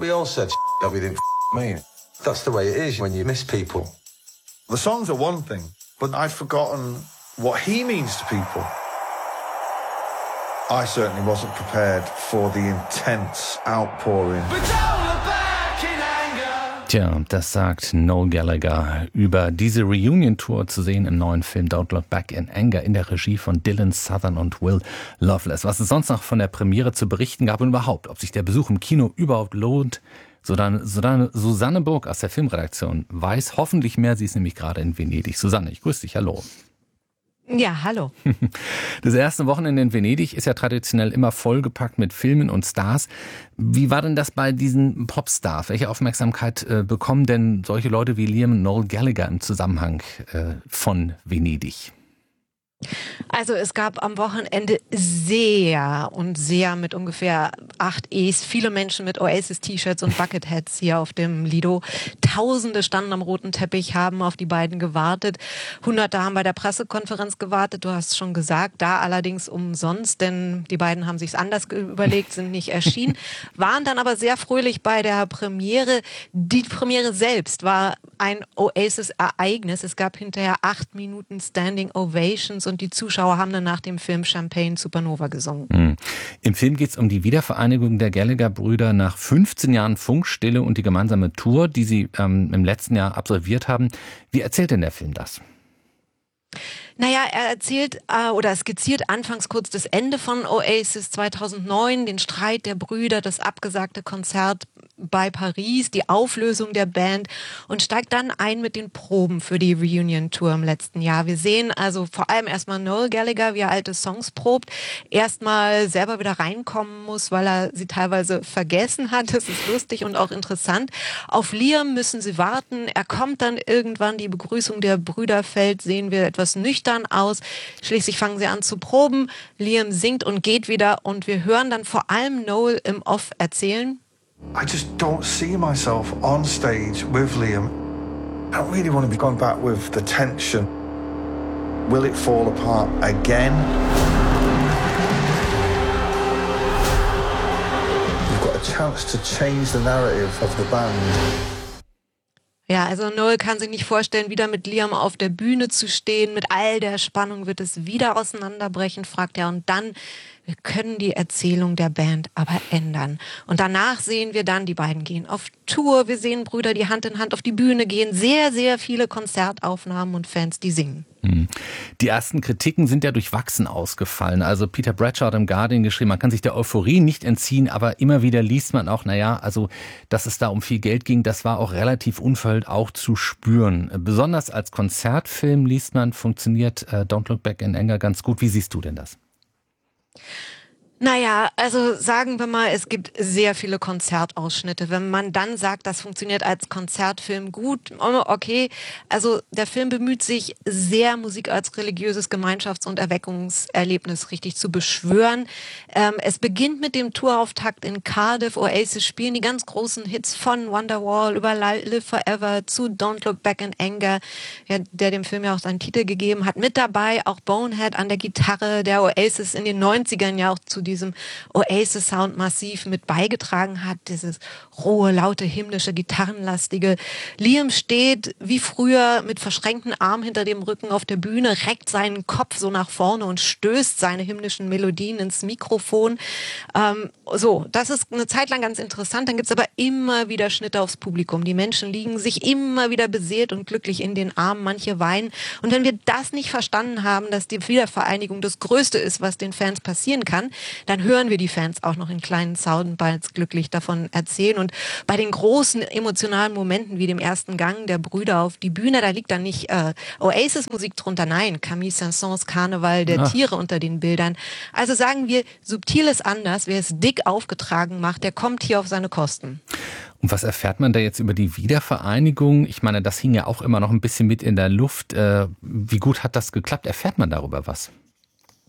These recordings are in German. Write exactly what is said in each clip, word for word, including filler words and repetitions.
We all said that we didn't mean. That's the way it is when you miss people. The songs are one thing, but I'd forgotten what he means to people. I certainly wasn't prepared for the intense outpouring. Tja, das sagt Noel Gallagher über diese Reunion-Tour, zu sehen im neuen Film Don't Look Back in Anger in der Regie von Dylan Southern und Will Loveless. Was es sonst noch von der Premiere zu berichten gab und überhaupt, ob sich der Besuch im Kino überhaupt lohnt, Susanne, Susanne Burg aus der Filmredaktion weiß hoffentlich mehr. Sie ist nämlich gerade in Venedig. Susanne, ich grüße dich, hallo. Ja, hallo. Das erste Wochenende in Venedig ist ja traditionell immer vollgepackt mit Filmen und Stars. Wie war denn das bei diesen Popstars? Welche Aufmerksamkeit äh, bekommen denn solche Leute wie Liam und Noel Gallagher im Zusammenhang äh, von Venedig? Also es gab am Wochenende sehr und sehr mit ungefähr acht E's viele Menschen mit Oasis-T-Shirts und Bucketheads hier auf dem Lido. Tausende standen am roten Teppich, haben auf die beiden gewartet. Hunderte haben bei der Pressekonferenz gewartet, du hast es schon gesagt, da allerdings umsonst, denn die beiden haben sich's anders überlegt, sind nicht erschienen, waren dann aber sehr fröhlich bei der Premiere. Die Premiere selbst war ein Oasis-Ereignis. Es gab hinterher acht Minuten Standing Ovations und die Zuschauer haben dann nach dem Film Champagne Supernova gesungen. Mhm. Im Film geht es um die Wiedervereinigung der Gallagher-Brüder nach fünfzehn Jahren Funkstille und die gemeinsame Tour, die sie ähm, im letzten Jahr absolviert haben. Wie erzählt denn der Film das? Naja, er erzählt äh, oder skizziert anfangs kurz das Ende von Oasis zweitausendneun, den Streit der Brüder, das abgesagte Konzert bei Paris, die Auflösung der Band und steigt dann ein mit den Proben für die Reunion-Tour im letzten Jahr. Wir sehen also vor allem erstmal Noel Gallagher, wie er alte Songs probt, erstmal selber wieder reinkommen muss, weil er sie teilweise vergessen hat. Das ist lustig und auch interessant. Auf Liam müssen sie warten. Er kommt dann irgendwann, die Begrüßung der Brüder fällt, sehen wir etwas nüchtern aus. Schließlich fangen sie an zu proben. Liam singt und geht wieder und wir hören dann vor allem Noel im Off erzählen. I just don't see myself on stage with Liam. I don't really want to be going back with the tension. Will it fall apart again? You've got a chance to change the narrative of the band. Ja, also Noel kann sich nicht vorstellen, wieder mit Liam auf der Bühne zu stehen. Mit all der Spannung wird es wieder auseinanderbrechen, fragt er. Und dann, wir können die Erzählung der Band aber ändern. Und danach sehen wir dann, die beiden gehen auf Tour. Wir sehen Brüder, die Hand in Hand auf die Bühne gehen. Sehr, sehr viele Konzertaufnahmen und Fans, die singen. Die ersten Kritiken sind ja durchwachsen ausgefallen. Also Peter Bradshaw hat im Guardian geschrieben, man kann sich der Euphorie nicht entziehen, aber immer wieder liest man auch, naja, also dass es da um viel Geld ging, das war auch relativ unverhüllt auch zu spüren. Besonders als Konzertfilm liest man, funktioniert äh, Don't Look Back in Anger ganz gut. Wie siehst du denn das? Naja, also sagen wir mal, es gibt sehr viele Konzertausschnitte. Wenn man dann sagt, das funktioniert als Konzertfilm gut, okay. Also der Film bemüht sich sehr, Musik als religiöses Gemeinschafts- und Erweckungserlebnis richtig zu beschwören. Ähm, es beginnt mit dem Tourauftakt in Cardiff. Oasis spielen die ganz großen Hits von Wonderwall über Live Forever zu Don't Look Back in Anger, ja, der dem Film ja auch seinen Titel gegeben hat. Mit dabei auch Bonehead an der Gitarre, der Oasis in den neunzigern ja auch zu diesem Oasis-Sound massiv mit beigetragen hat, dieses rohe, laute, hymnische, gitarrenlastige. Liam steht wie früher mit verschränkten Armen hinter dem Rücken auf der Bühne, reckt seinen Kopf so nach vorne und stößt seine hymnischen Melodien ins Mikrofon. Ähm, so, das ist eine Zeit lang ganz interessant. Dann gibt's aber immer wieder Schnitte aufs Publikum. Die Menschen liegen sich immer wieder beseelt und glücklich in den Armen, manche weinen. Und wenn wir das nicht verstanden haben, dass die Wiedervereinigung das Größte ist, was den Fans passieren kann, dann hören wir die Fans auch noch in kleinen Soundbites glücklich davon erzählen. Und bei den großen emotionalen Momenten wie dem ersten Gang der Brüder auf die Bühne, da liegt dann nicht äh, Oasis-Musik drunter, nein, Camille Saint-Saëns Karneval der Ach. Tiere unter den Bildern. Also sagen wir, subtil ist anders, wer es dick aufgetragen macht, der kommt hier auf seine Kosten. Und was erfährt man da jetzt über die Wiedervereinigung? Ich meine, das hing ja auch immer noch ein bisschen mit in der Luft. Äh, wie gut hat das geklappt? Erfährt man darüber was?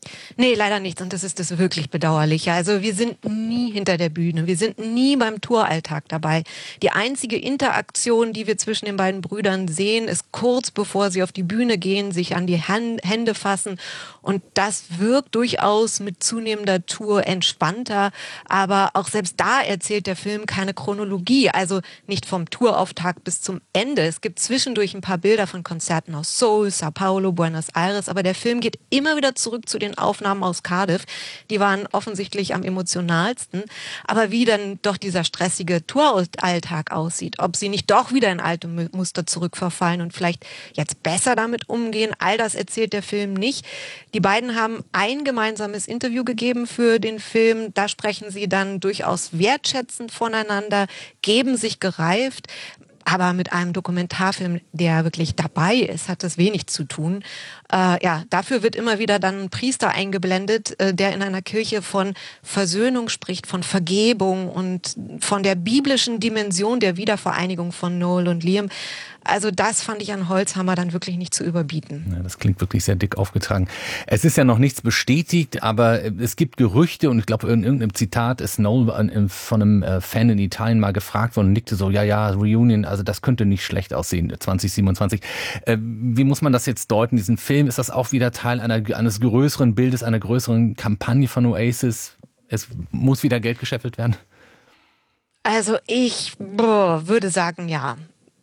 Nee, leider nicht. Und das ist das wirklich Bedauerliche. Also wir sind nie hinter der Bühne. Wir sind nie beim Touralltag dabei. Die einzige Interaktion, die wir zwischen den beiden Brüdern sehen, ist kurz bevor sie auf die Bühne gehen, sich an die Hände fassen. Und das wirkt durchaus mit zunehmender Tour entspannter. Aber auch selbst da erzählt der Film keine Chronologie. Also nicht vom Tourauftakt bis zum Ende. Es gibt zwischendurch ein paar Bilder von Konzerten aus Seoul, Sao Paulo, Buenos Aires. Aber der Film geht immer wieder zurück zu den Aufnahmen aus Cardiff. Die waren offensichtlich am emotionalsten. Aber wie dann doch dieser stressige Touralltag aussieht, ob sie nicht doch wieder in alte Muster zurückverfallen und vielleicht jetzt besser damit umgehen, all das erzählt der Film nicht. Die beiden haben ein gemeinsames Interview gegeben für den Film. Da sprechen sie dann durchaus wertschätzend voneinander, geben sich gereift. Aber mit einem Dokumentarfilm, der wirklich dabei ist, hat das wenig zu tun. Äh, ja, dafür wird immer wieder dann ein Priester eingeblendet, äh, der in einer Kirche von Versöhnung spricht, von Vergebung und von der biblischen Dimension der Wiedervereinigung von Noel und Liam. Also das fand ich an Holzhammer dann wirklich nicht zu überbieten. Ja, das klingt wirklich sehr dick aufgetragen. Es ist ja noch nichts bestätigt, aber es gibt Gerüchte und ich glaube, in irgendeinem Zitat ist Noel von einem Fan in Italien mal gefragt worden und nickte so, ja, ja, Reunion, also das könnte nicht schlecht aussehen, zwanzig siebenundzwanzig. Wie muss man das jetzt deuten, diesen Film? Ist das auch wieder Teil einer, eines größeren Bildes, einer größeren Kampagne von Oasis? Es muss wieder Geld gescheffelt werden? Also ich boah, würde sagen, ja.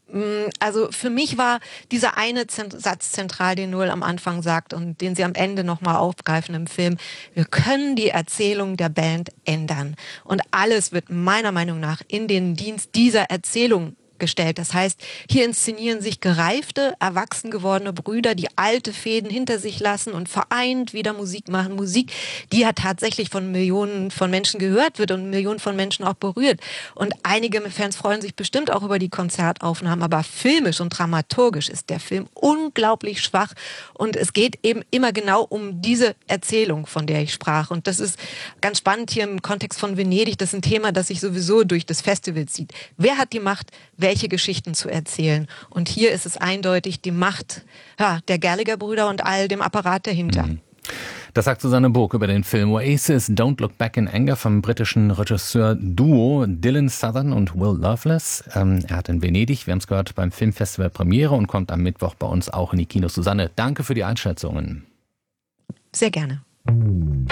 Also für mich war dieser eine Satz zentral, den Noel am Anfang sagt und den sie am Ende nochmal aufgreifen im Film. Wir können die Erzählung der Band ändern. Und alles wird meiner Meinung nach in den Dienst dieser Erzählung gestellt. Das heißt, hier inszenieren sich gereifte, erwachsen gewordene Brüder, die alte Fäden hinter sich lassen und vereint wieder Musik machen. Musik, die ja tatsächlich von Millionen von Menschen gehört wird und Millionen von Menschen auch berührt. Und einige Fans freuen sich bestimmt auch über die Konzertaufnahmen, aber filmisch und dramaturgisch ist der Film unglaublich schwach und es geht eben immer genau um diese Erzählung, von der ich sprach. Und das ist ganz spannend hier im Kontext von Venedig. Das ist ein Thema, das sich sowieso durch das Festival zieht. Wer hat die Macht, welche Geschichten zu erzählen? Und hier ist es eindeutig die Macht ja, der Gallagher-Brüder und all dem Apparat dahinter. Mhm. Das sagt Susanne Burg über den Film Oasis Don't Look Back in Anger vom britischen Regisseur-Duo Dylan Southern und Will Loveless. Ähm, er hat in Venedig, wir haben es gehört, beim Filmfestival Premiere und kommt am Mittwoch bei uns auch in die Kinos. Susanne, danke für die Einschätzungen. Sehr gerne.